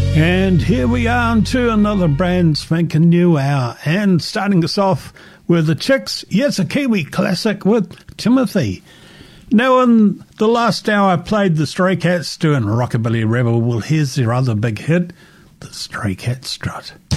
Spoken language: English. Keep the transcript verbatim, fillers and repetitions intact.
And here we are into another brand spanking new hour, and starting us off with the Chicks. Yes, a Kiwi classic with Timothy. Now, in the last hour I played the Stray Cats doing Rockabilly Rebel. Well, here's their other big hit, the Stray Cat Strut.